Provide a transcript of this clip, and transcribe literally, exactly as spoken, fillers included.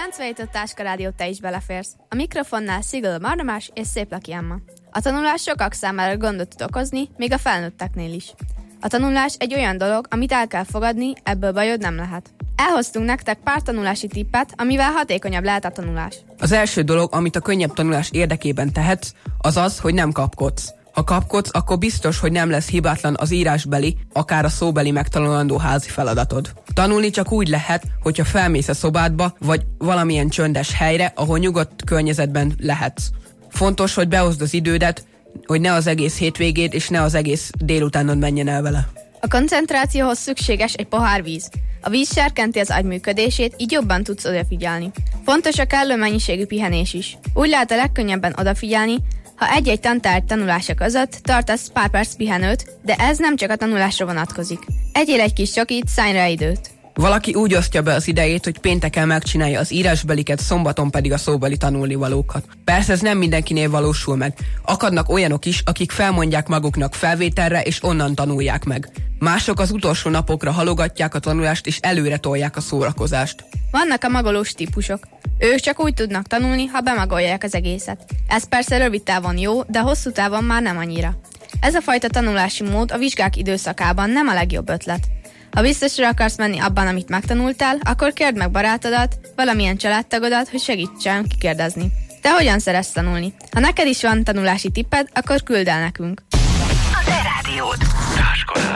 kilencvenhét Táska Rádió, te is beleférsz. A mikrofonnál Szigl Mardomás és Széplaki Emma. A tanulás sokak számára gondot tud okozni, még a felnőtteknél is. A tanulás egy olyan dolog, amit el kell fogadni, ebből bajod nem lehet. Elhoztunk nektek pár tanulási tippet, amivel hatékonyabb lehet a tanulás. Az első dolog, amit a könnyebb tanulás érdekében tehetsz, az az, hogy nem kapkodsz. Ha kapkodsz, akkor biztos, hogy nem lesz hibátlan az írásbeli, akár a szóbeli megtanulandó házi feladatod. Tanulni csak úgy lehet, hogyha felmész a szobádba, vagy valamilyen csöndes helyre, ahol nyugodt környezetben lehetsz. Fontos, hogy behozd az idődet, hogy ne az egész hétvégét és ne az egész délutánod menjen el vele. A koncentrációhoz szükséges egy pohár víz. A víz serkenti az agy működését, így jobban tudsz odafigyelni. Fontos a kellő mennyiségű pihenés is. Úgy lehet a legkönnyebben odafigyelni, ha egy-egy tantárgy tanulása között tartasz pár perc pihenőt, de ez nem csak a tanulásra vonatkozik. Egyél egy kis csokit, szállj rá időt. Valaki úgy osztja be az idejét, hogy pénteken megcsinálja az írásbeliket, szombaton pedig a szóbeli tanulnivalókat. Persze ez nem mindenkinél valósul meg. Akadnak olyanok is, akik felmondják maguknak felvételre, és onnan tanulják meg. Mások az utolsó napokra halogatják a tanulást, és előre tolják a szórakozást. Vannak a magolós típusok. Ők csak úgy tudnak tanulni, ha bemagolják az egészet. Ez persze rövid távon jó, de hosszú távon már nem annyira. Ez a fajta tanulási mód a vizsgák időszakában nem a legjobb ötlet. Ha biztosra akarsz menni abban, amit megtanultál, akkor kérd meg barátodat, valamilyen családtagodat, hogy segítsen kikérdezni. Te hogyan szeretsz tanulni? Ha neked is van tanulási tipped, akkor küldd el nekünk. A te rádiód.